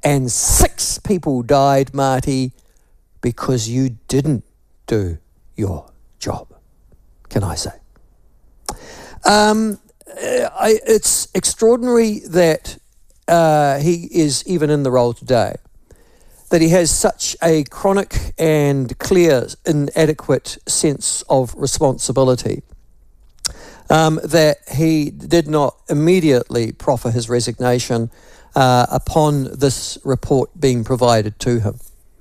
and 6 people died, Marty, because you didn't do your job, can I say. It's extraordinary that he is even in the role today, that he has such a chronic and clear, inadequate sense of responsibility, that he did not immediately proffer his resignation upon this report being provided to him.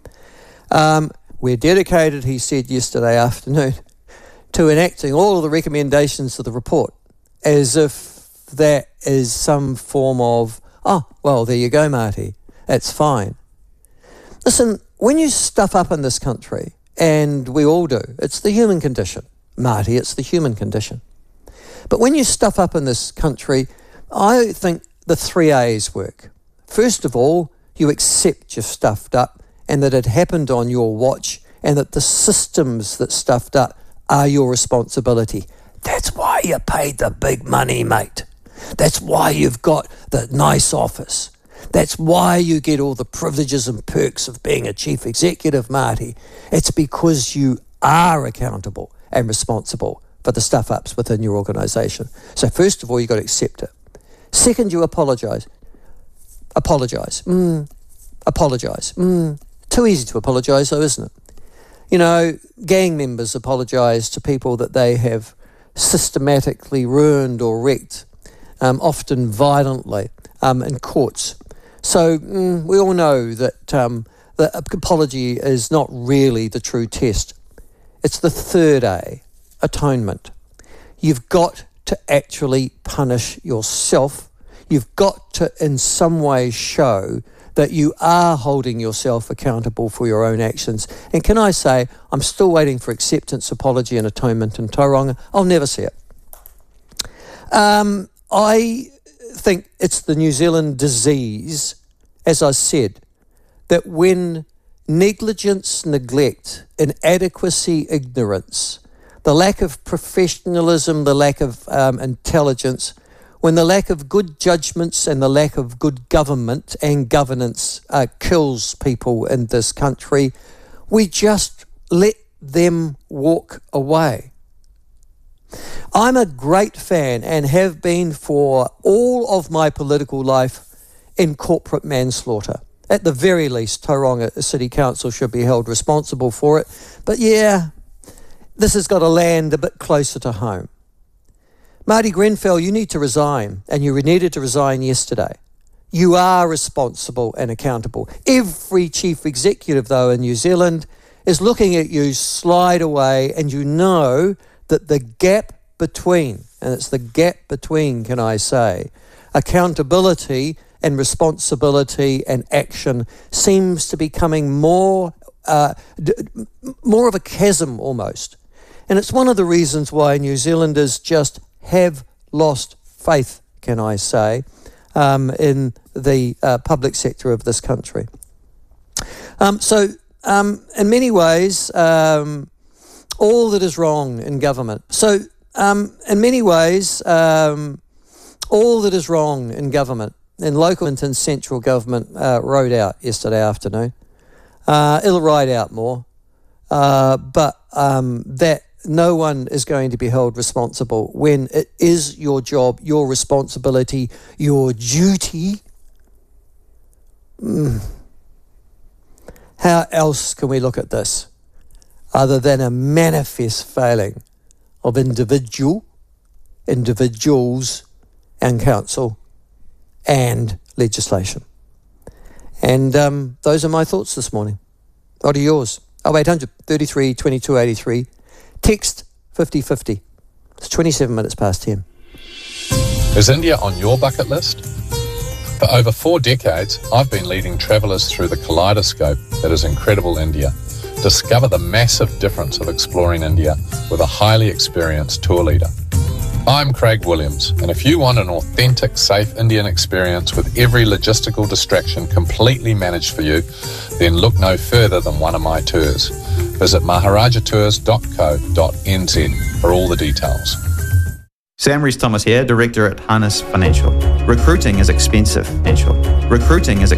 We're dedicated, he said yesterday afternoon, to enacting all of the recommendations of the report, as if that is some form of, oh, well, there you go, Marty, that's fine. Listen, when you stuff up in this country, and we all do, it's the human condition. Marty, it's the human condition. But when you stuff up in this country, I think the 3 A's work. First of all, you accept you've stuffed up and that it happened on your watch and that the systems that stuffed up are your responsibility. That's why you paid the big money, mate. That's why you've got the nice office. That's why you get all the privileges and perks of being a chief executive, Marty. It's because you are accountable and responsible for the stuff-ups within your organisation. So first of all, you've got to accept it. Second, you apologise. Apologise. Apologise. Too easy to apologise, though, isn't it? You know, gang members apologise to people that they have systematically ruined or wrecked, often violently, in courts. So we all know that the apology is not really the true test. It's the 3rd A, atonement. You've got to actually punish yourself. You've got to in some way show that you are holding yourself accountable for your own actions. And can I say, I'm still waiting for acceptance, apology and atonement in Tauranga. I'll never see it. I think it's the New Zealand disease, as I said, that when negligence, neglect, inadequacy, ignorance, the lack of professionalism, the lack of intelligence, when the lack of good judgments and the lack of good government and governance kills people in this country, we just let them walk away. I'm a great fan and have been for all of my political life in corporate manslaughter. At the very least, Tauranga City Council should be held responsible for it. But yeah, this has got to land a bit closer to home. Marty Grenfell, you need to resign, and you needed to resign yesterday. You are responsible and accountable. Every chief executive, though, in New Zealand is looking at you slide away, and you know that the gap between, and it's the gap between, can I say, accountability and responsibility and action seems to be becoming more of a chasm almost. And it's one of the reasons why New Zealanders just have lost faith, can I say, in the public sector of this country. So in many ways, all that is wrong in government. So in many ways, all that is wrong in government, in local and in central government, rode out yesterday afternoon. It'll ride out more, but that no one is going to be held responsible when it is your job, your responsibility, your duty. How else can we look at this other than a manifest failing of individuals and council and legislation? And those are my thoughts this morning. What are yours? 0800 33 22 83. Text 5050. It's 27 minutes past 10. Is India on your bucket list? For over 4 decades, I've been leading travellers through the kaleidoscope that is incredible India. Discover the massive difference of exploring India with a highly experienced tour leader. I'm Craig Williams, and if you want an authentic, safe Indian experience with every logistical distraction completely managed for you, then look no further than one of my tours. Visit maharajatours.co.nz for all the details. Sam Rees-Thomas here, Director at Harness Financial. Recruiting is expensive, Recruiting is